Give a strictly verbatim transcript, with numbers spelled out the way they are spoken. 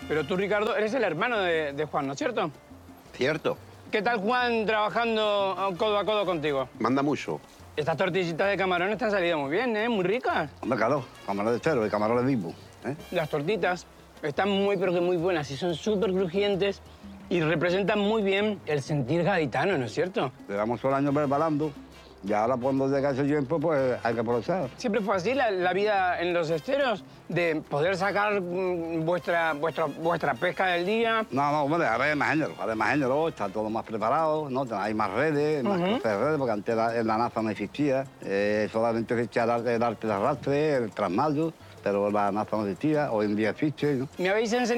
Pero tú, Ricardo, eres el hermano de, de Juan, ¿no es cierto? Cierto. ¿Qué tal Juan trabajando codo a codo contigo? Manda mucho. Estas tortillitas de camarones te han salido muy bien, ¿eh? Muy ricas. Hombre, claro, camarones de cero y camarones mismos, ¿eh? Las tortitas están muy, pero que muy buenas y son súper crujientes y representan muy bien el sentir gaditano, ¿no es cierto? Llevamos todo el año preparando y ahora cuando llega ese tiempo, pues hay que aprovechar. ¿Siempre fue así la, la vida en los esteros? ¿De poder sacar mm, vuestra, vuestra, vuestra pesca del día? No, no, hombre, ahora hay más género, ahora hay más género, está todo más preparado, ¿no? Hay más redes, más Uh-huh. cosas de redes, porque antes la, en la NASA no existía. Eh, solamente existía el arte, el arte de arrastre, el trasmayo, pero la NASA no existía, hoy en día existe, ¿no? Me habéis enseñado